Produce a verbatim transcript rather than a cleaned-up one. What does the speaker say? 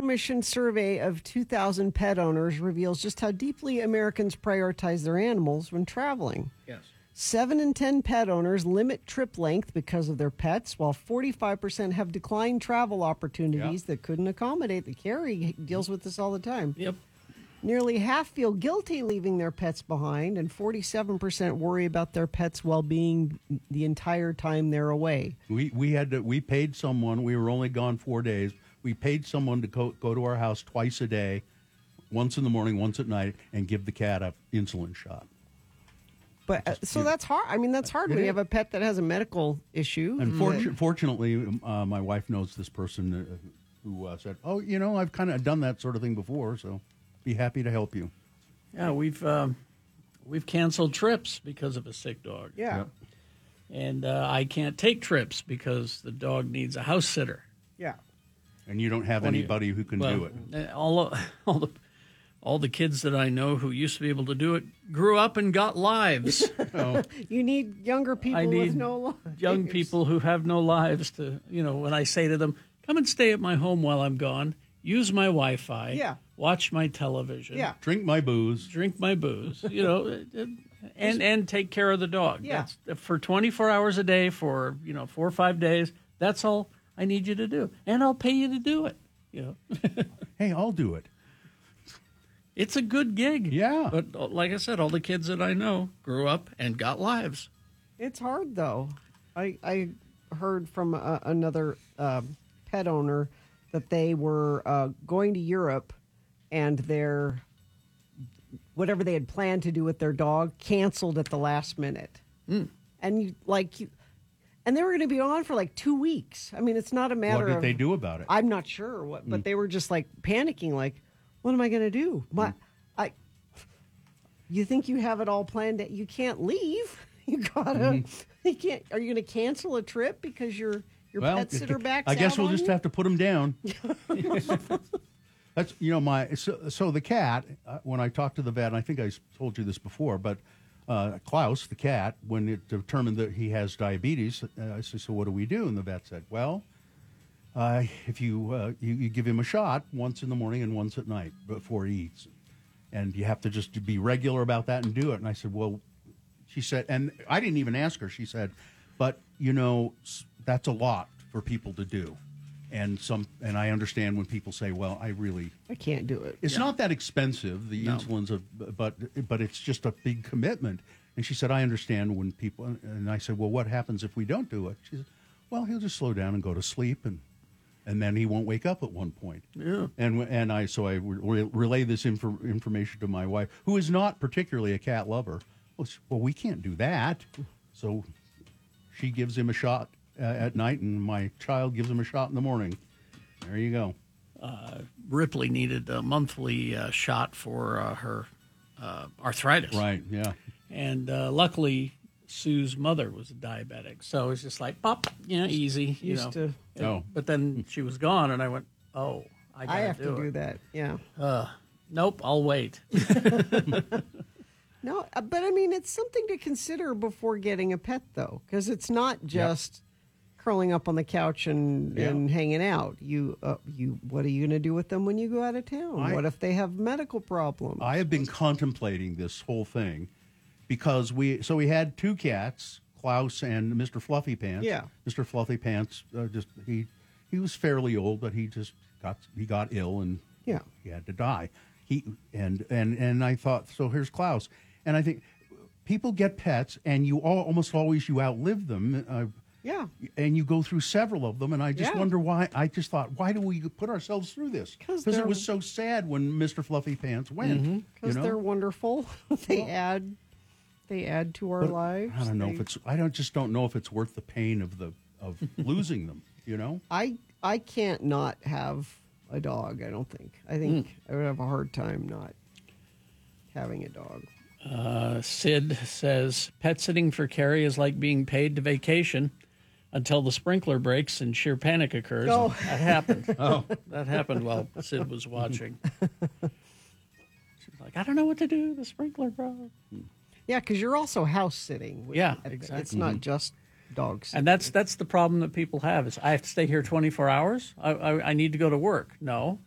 commissioned survey of two thousand pet owners reveals just how deeply Americans prioritize their animals when traveling. Yes. Seven in ten pet owners limit trip length because of their pets, while forty-five percent have declined travel opportunities Yep. that couldn't accommodate. The Carrie deals with this all the time. Yep. Nearly half feel guilty leaving their pets behind, and forty-seven percent worry about their pets' well-being the entire time they're away. We we had to, we paid someone. We were only gone four days. We paid someone to go, go to our house twice a day, once in the morning, once at night, and give the cat a insulin shot. But uh, so that's hard. I mean, that's hard when you have a pet that has a medical issue. And fortu- fortunately, uh, my wife knows this person uh, who uh, said, "Oh, you know, I've kind of done that sort of thing before, so be happy to help you." Yeah, we've um, we've canceled trips because of a sick dog. Yeah. Yep. And uh, I can't take trips because the dog needs a house sitter. Yeah. And you don't have When you- anybody who can well, do it. uh, All all the all the kids that I know who used to be able to do it grew up and got lives. Oh, You need younger people I with need no lives. young people who have no lives to, you know, when I say to them, come and stay at my home while I'm gone, use my Wi-Fi, Yeah. watch my television, Yeah. drink my booze. drink my booze, you know, and and take care of the dog. Yeah. That's for twenty-four hours a day for, you know, four or five days. That's all I need you to do. And I'll pay you to do it, you know. Hey, I'll do it. It's a good gig. Yeah. But uh, like I said, all the kids that I know grew up and got lives. It's hard, though. I, I heard from a, another um, pet owner that they were uh, going to Europe and their whatever they had planned to do with their dog canceled at the last minute. Mm. And you like you, and they were going to be on for like two weeks. I mean, it's not a matter What did of they do about it? I'm not sure what, but they were just like panicking, like, what am I going to do? My, I, you think you have it all planned? That you can't leave. You gotta. You can't. Are you going to cancel a trip because your your Well, pet sitter backs I guess out we'll on just you? have to put him down. That's you know my so, so the cat uh, when I talked to the vet, and I think I s- told you this before, but uh, Klaus the cat, when it determined that he has diabetes, uh, I said, so what do we do? And the vet said, well, uh, if you, uh, you you give him a shot once in the morning and once at night before he eats, and you have to just be regular about that and do it. And I said, well, she said, and I didn't even ask her. She said, but you know s- that's a lot for people to do. And some, and I understand when people say, "Well, I really, I can't do it. it's not that expensive. The No. insulin's a, but but it's just a big commitment." And she said, "I understand when people." And I said, "Well, what happens if we don't do it?" She said, "Well, he'll just slow down and go to sleep, and and then he won't wake up at one point." Yeah. And and I so I re- relay this infor- information to my wife, who is not particularly a cat lover. Well, she- well, we can't do that. So she gives him a shot uh, at night, and my child gives him a shot in the morning. There you go. Ripley needed a monthly uh, shot for uh, her uh, arthritis. Right, yeah. And uh, luckily, Sue's mother was a diabetic. So it was just like, pop, you know, easy. You Used know. to. Oh. But then she was gone, and I went, oh, I got I have do to it. do that. Yeah. Uh, nope, I'll wait. No, uh, but I mean, it's something to consider before getting a pet, though, because it's not just curling up on the couch and, Yeah. and hanging out. You, uh, you, what are you going to do with them when you go out of town? I- what if they have medical problems? I have been contemplating this whole thing because we so we had two cats, Klaus and Mister Fluffy Pants. Yeah. Mister Fluffy Pants uh, just he he was fairly old, but he just got he got ill and Yeah. he had to die. He and and and I thought, so here's Klaus, and I think people get pets and you all, almost always you outlive them. Uh, yeah. and you go through several of them, and I just Yeah. wonder why. I just thought, why do we put ourselves through this? 'Cause Because it they're- was so sad when Mister Fluffy Pants went. You Because know? they're wonderful. they add, they add to our But lives. I don't know They- if it's. I don't just don't know if it's worth the pain of the of losing them. You know. I I can't not have a dog. I don't think. I think Hmm. I would have a hard time not having a dog. Uh, Sid says, pet sitting for Carrie is like being paid to vacation until the sprinkler breaks and sheer panic occurs. Oh. That happened. Oh, that happened while Sid was watching. She's like, I don't know what to do. The sprinkler broke. Yeah, because you're also house sitting. Yeah, It's exactly. not just dogs. And that's that's the problem that people have is I have to stay here twenty-four hours. I, I, I need to go to work. No,